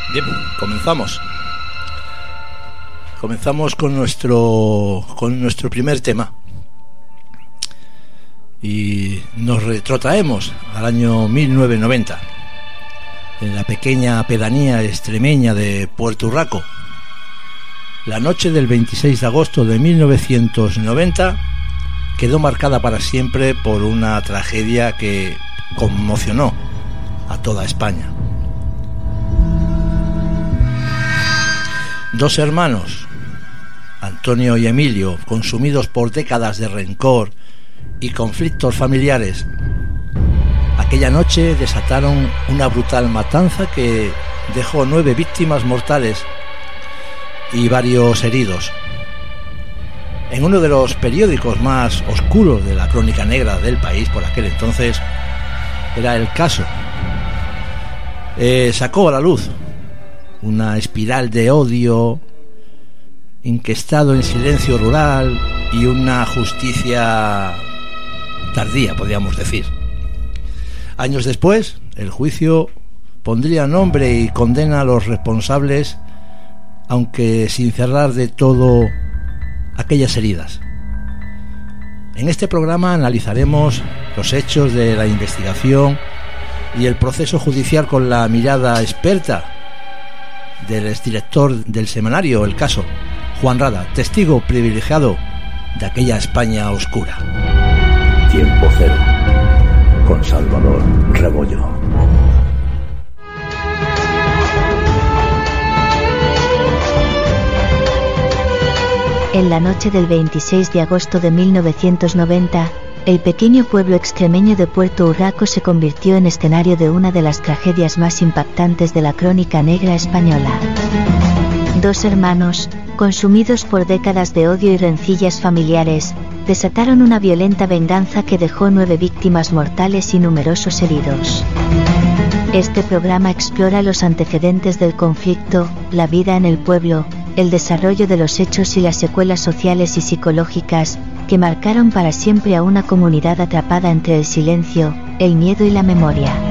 Bien, comenzamos. Comenzamos con nuestro primer tema. Y nos retrotraemos al año 1990, en la pequeña pedanía extremeña de Puerto Urraco. La noche del 26 de agosto de 1990 quedó marcada para siempre por una tragedia que conmocionó a toda España. Dos hermanos, Antonio y Emilio, consumidos por décadas de rencor y conflictos familiares, aquella noche desataron una brutal matanza que dejó 9 víctimas mortales y varios heridos. En uno de los periódicos más oscuros de la crónica negra del país por aquel entonces, era El Caso, sacó a la luz una espiral de odio inquestado en silencio rural y una justicia tardía, podríamos decir. Años después, el juicio pondría nombre y condena a los responsables, aunque sin cerrar de todo aquellas heridas. En este programa analizaremos los hechos de la investigación y el proceso judicial con la mirada experta del exdirector del semanario El Caso, Juan Rada, testigo privilegiado de aquella España oscura. Tiempo cero, con Salvador Rebollo. En la noche del 26 de agosto de 1990, el pequeño pueblo extremeño de Puerto Urraco se convirtió en escenario de una de las tragedias más impactantes de la crónica negra española. Dos hermanos, consumidos por décadas de odio y rencillas familiares, desataron una violenta venganza que dejó 9 víctimas mortales y numerosos heridos. Este programa explora los antecedentes del conflicto, la vida en el pueblo, el desarrollo de los hechos y las secuelas sociales y psicológicas que marcaron para siempre a una comunidad atrapada entre el silencio, el miedo y la memoria.